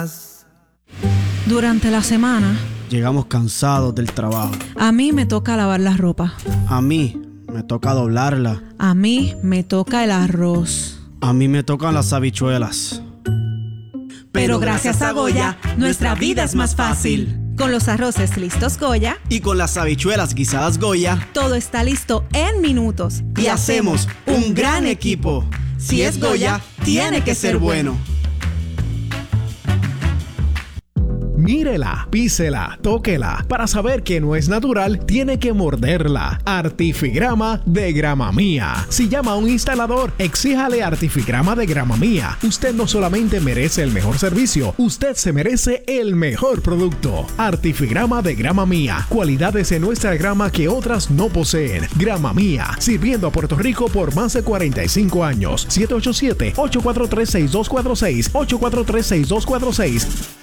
Durante la semana, llegamos cansados del trabajo. a mí me toca lavar la ropa. A mí me toca doblarla. A mí me toca el arroz. A mí me tocan las habichuelas. Pero gracias a Goya, nuestra vida es más fácil. Con los arroces listos Goya Y con las habichuelas guisadas Goya, todo está listo en minutos. y hacemos un gran equipo. Si es Goya, tiene que ser bueno. Mírela, písela, tóquela. Para saber que no es natural, tiene que morderla. Artifigrama de Grama Mía. Si llama a un instalador, exíjale Artifigrama de Grama Mía. Usted no solamente merece el mejor servicio, usted se merece el mejor producto. Artifigrama de Grama Mía. Cualidades en nuestra grama que otras no poseen. Grama Mía, sirviendo a Puerto Rico por más de 45 años. 787-843-6246. 843-6246.